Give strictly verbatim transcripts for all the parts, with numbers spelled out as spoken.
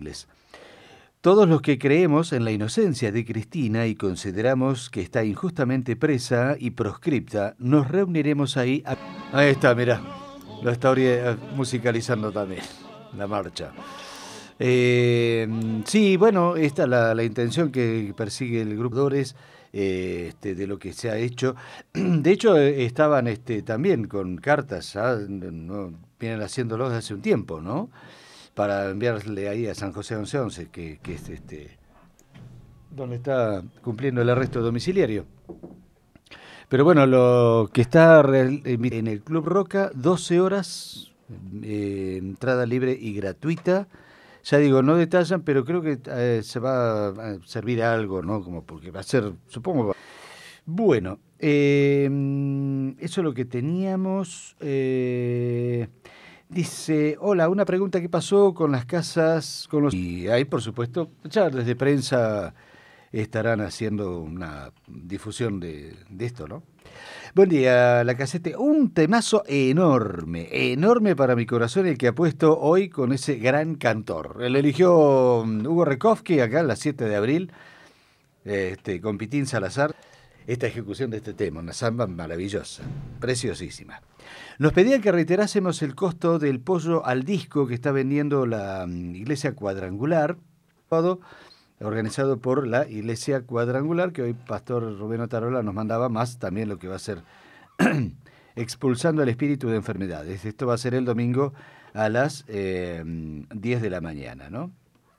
culpables. Todos los que creemos en la inocencia de Cristina y consideramos que está injustamente presa y proscripta, nos reuniremos ahí. A... Ahí está, mirá, lo está musicalizando también, la marcha. Eh, sí, bueno, esta es la, la intención que persigue el grupo Dores, eh, este, de lo que se ha hecho. De hecho, estaban este, también con cartas, ¿ah? No, vienen haciéndolo desde hace un tiempo, ¿no? Para enviarle ahí a San José once once, que, que es este, donde está cumpliendo el arresto domiciliario. Pero bueno, lo que está en el Club Roca, doce horas, eh, entrada libre y gratuita. Ya digo, no detallan, pero creo que eh, se va a servir algo, ¿no? Como porque va a ser, supongo. Bueno, eh, eso es lo que teníamos. Eh, dice, hola, una pregunta, ¿qué pasó con las casas? Con los... Y ahí, por supuesto, ya desde prensa estarán haciendo una difusión de, de esto, ¿no? Buen día, La Casete. Un temazo enorme, enorme para mi corazón, el que ha puesto hoy con ese gran cantor. Lo eligió Hugo Rekowski acá a las siete de abril, este, con Pitín Salazar. Esta ejecución de este tema, una samba maravillosa, preciosísima. Nos pedían que reiterásemos el costo del pollo al disco que está vendiendo la Iglesia Cuadrangular, organizado por la Iglesia Cuadrangular, que hoy Pastor Rubén Otarola nos mandaba, más también lo que va a ser expulsando el espíritu de enfermedades. Esto va a ser el domingo a las eh, diez de la mañana, ¿no?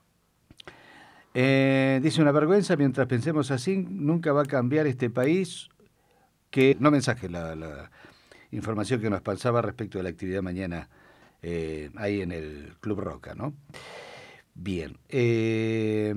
Eh, dice, una vergüenza, mientras pensemos así, nunca va a cambiar este país. Que no mensaje, la, la información que nos pasaba respecto de la actividad mañana eh, ahí en el Club Roca, ¿no? Bien, eh,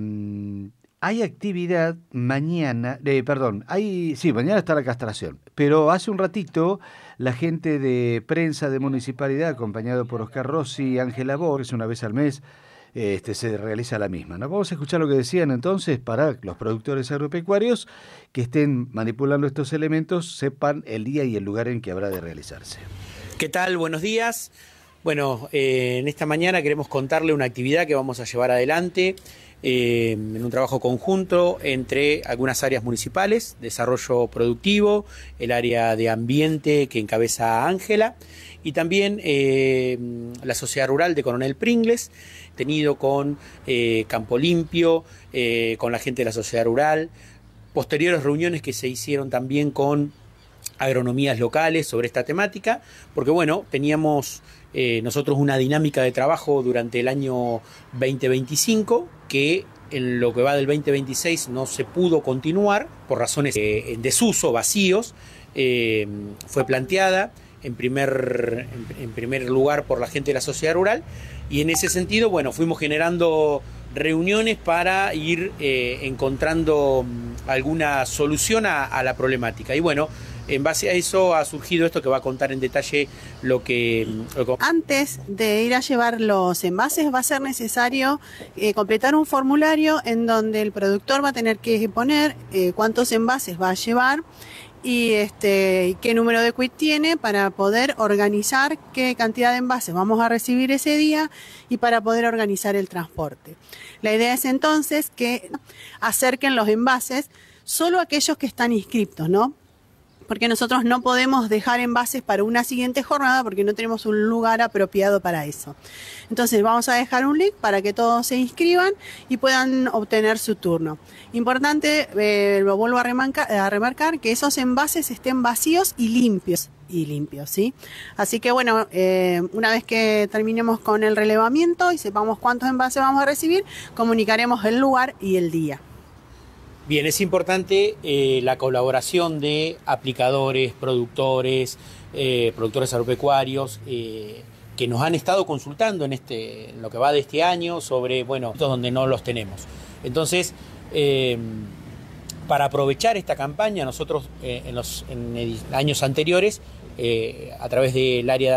hay actividad mañana, eh, perdón, hay, sí, mañana está la castración, pero hace un ratito la gente de prensa de municipalidad, acompañado por Oscar Rossi y Ángela Borges, una vez al mes, este, se realiza la misma, ¿no? Vamos a escuchar lo que decían entonces para los productores agropecuarios que estén manipulando estos elementos, sepan el día y el lugar en que habrá de realizarse. ¿Qué tal? Buenos días. Bueno, eh, en esta mañana queremos contarle una actividad que vamos a llevar adelante eh, en un trabajo conjunto entre algunas áreas municipales, desarrollo productivo, el área de ambiente que encabeza Ángela y también eh, la sociedad rural de Coronel Pringles, tenido con eh, Campo Limpio, eh, con la gente de la sociedad rural, posteriores reuniones que se hicieron también con agronomías locales sobre esta temática, porque bueno, teníamos eh, nosotros una dinámica de trabajo durante el año veinte veinticinco que en lo que va del veinte veintiséis no se pudo continuar por razones eh, en desuso, vacíos. Eh, fue planteada en primer, en, en primer lugar por la gente de la sociedad rural y en ese sentido, bueno, fuimos generando reuniones para ir eh, encontrando alguna solución a, a la problemática. Y bueno, en base a eso ha surgido esto que va a contar en detalle lo que... Lo que... Antes de ir a llevar los envases va a ser necesario eh, completar un formulario en donde el productor va a tener que poner eh, cuántos envases va a llevar y este, qué número de quit tiene para poder organizar qué cantidad de envases vamos a recibir ese día y para poder organizar el transporte. La idea es entonces que acerquen los envases solo aquellos que están inscriptos, ¿no? Porque nosotros no podemos dejar envases para una siguiente jornada porque no tenemos un lugar apropiado para eso. Entonces vamos a dejar un link para que todos se inscriban y puedan obtener su turno. Importante, eh, lo vuelvo a remarcar, a remarcar, que esos envases estén vacíos y limpios. Y limpios, ¿sí? Así que bueno, eh, una vez que terminemos con el relevamiento y sepamos cuántos envases vamos a recibir, comunicaremos el lugar y el día. Bien, es importante eh, la colaboración de aplicadores, productores, eh, productores agropecuarios, eh, que nos han estado consultando en, este, en lo que va de este año sobre, bueno, donde no los tenemos. Entonces, eh, para aprovechar esta campaña, nosotros eh, en los en años anteriores, eh, a través del área de